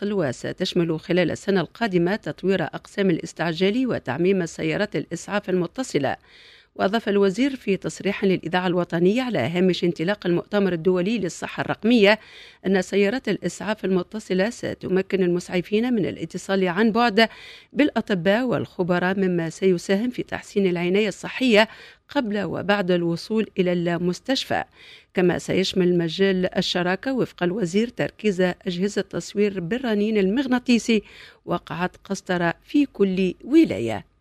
تتواصل وستشمل خلال السنة القادمة تطوير أقسام الاستعجال وتعميم سيارات الإسعاف المتصلة. وأضاف الوزير في تصريح للإذاعة الوطنية على هامش انطلاق المؤتمر الدولي للصحة الرقمية أن سيارات الإسعاف المتصلة ستمكن المسعفين من الاتصال عن بعد بالأطباء والخبراء، مما سيساهم في تحسين العناية الصحية قبل وبعد الوصول إلى المستشفى. كما سيشمل مجال الشراكة وفق الوزير تركيز أجهزة تصوير بالرنين المغناطيسي وقعات قسطرة في كل ولاية.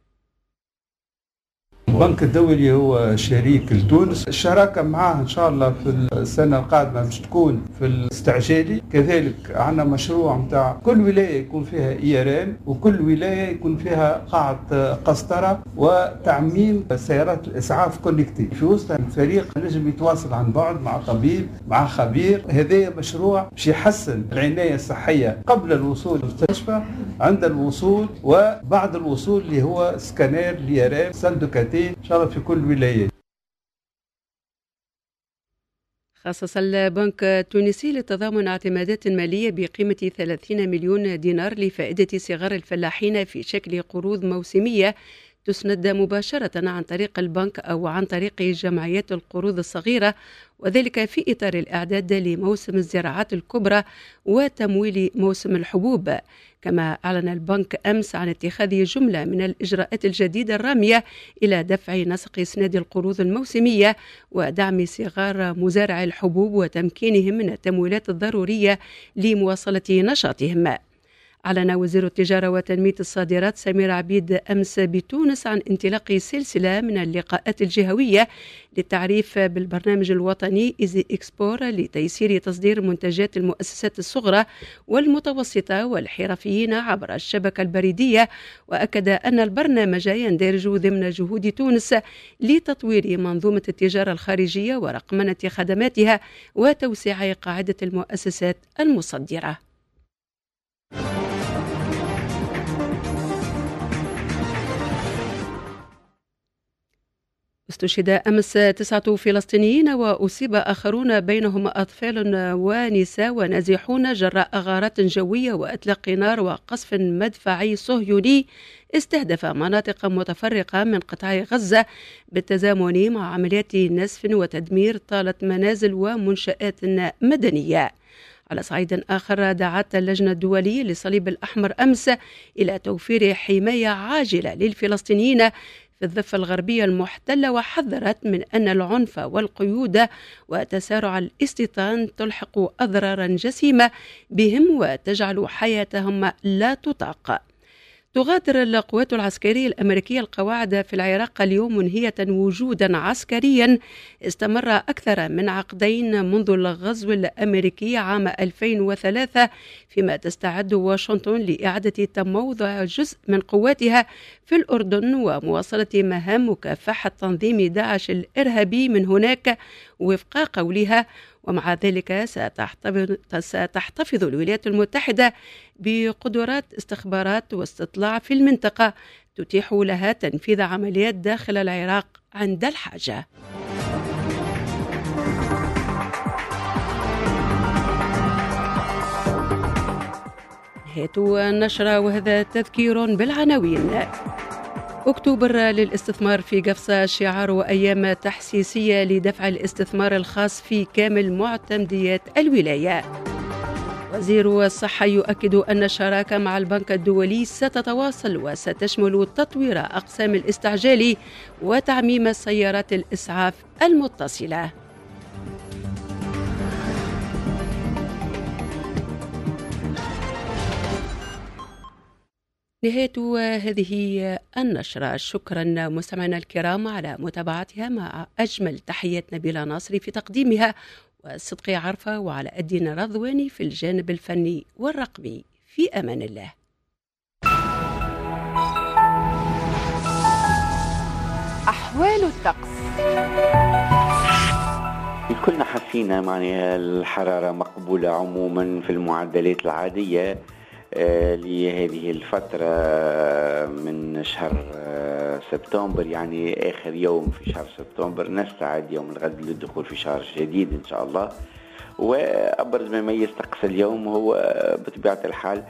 البنك الدولي هو شريك لتونس، الشراكة معاه إن شاء الله في السنة القادمة مش تكون في الاستعجالي. كذلك عندنا مشروع متاع كل ولاية يكون فيها إيران وكل ولاية يكون فيها قاعة قسطرة وتعميم سيارات الإسعاف كونكتي. في وسط الفريق نجم يتواصل عن بعد مع طبيب مع خبير. هذا مشروع باش يحسن العناية الصحية قبل الوصول للمستشفى، عند الوصول وبعد الوصول اللي هو سكانير الإيران سندوكاتي إن شاء الله في كل ولاية. خصص البنك التونسي للتضامن اعتمادات مالية بقيمة 30 مليون دينار لفائدة صغار الفلاحين في شكل قروض موسمية تسند مباشرة عن طريق البنك أو عن طريق جمعيات القروض الصغيرة، وذلك في إطار الإعداد لموسم الزراعات الكبرى وتمويل موسم الحبوب. كما أعلن البنك أمس عن اتخاذ جملة من الإجراءات الجديدة الرامية إلى دفع نسق إسناد القروض الموسمية ودعم صغار مزارع الحبوب وتمكينهم من التمويلات الضرورية لمواصلة نشاطهم. أعلن وزير التجارة وتنمية الصادرات سمير عبيد أمس بتونس عن انطلاق سلسلة من اللقاءات الجهوية للتعريف بالبرنامج الوطني إيزي إكسبور لتيسير تصدير منتجات المؤسسات الصغرى والمتوسطة والحرفيين عبر الشبكة البريدية. وأكد أن البرنامج يندرج ضمن جهود تونس لتطوير منظومة التجارة الخارجية ورقمنة خدماتها وتوسيع قاعدة المؤسسات المصدرة. استشهد أمس 9 فلسطينيين وأصيب آخرون بينهم أطفال ونساء ونازحون جراء غارات جوية وإطلاق نار وقصف مدفعي صهيوني استهدف مناطق متفرقة من قطاع غزة بالتزامن مع عمليات نسف وتدمير طالت منازل ومنشآت مدنية. على صعيد آخر، دعت اللجنة الدولية للصليب الأحمر أمس إلى توفير حماية عاجلة للفلسطينيين في الضفة الغربية المحتلة، وحذرت من أن العنف والقيود وتسارع الاستيطان تلحق أضرارا جسيمة بهم وتجعل حياتهم لا تطاق. تغادر القوات العسكرية الأمريكية القواعد في العراق اليوم منهية وجودا عسكريا استمر أكثر من عقدين منذ الغزو الأمريكي عام 2003، فيما تستعد واشنطن لإعادة تموضع جزء من قواتها في الأردن ومواصلة مهام مكافحة تنظيم داعش الإرهابي من هناك وفق قولها. ومع ذلك ستحتفظ الولايات المتحدة بقدرات استخبارات واستطلاع في المنطقة تتيح لها تنفيذ عمليات داخل العراق عند الحاجة. نهاية النشرة وهذا تذكير بالعناوين. أكتوبر للاستثمار في قفصة، شعار وأيام تحسيسية لدفع الاستثمار الخاص في كامل معتمديات الولاية. وزير الصحة يؤكد أن الشراكة مع البنك الدولي ستتواصل وستشمل تطوير أقسام الاستعجال وتعميم سيارات الإسعاف المتصلة. نهاية هذه النشرة. شكرا مستمعينا الكرام على متابعتها، مع أجمل تحيات نبيلة ناصري في تقديمها وصدقي عرفة وعلى الدين رضواني في الجانب الفني والرقمي. في أمان الله. أحوال الطقس. كلنا حسينا معناها الحرارة مقبولة عموما في المعدلات العادية لهذه الفترة من شهر سبتمبر، يعني آخر يوم في شهر سبتمبر. نستعد يوم الغد للدخول في شهر جديد إن شاء الله. وأبرز ما يميز طقس اليوم هو بطبيعة الحال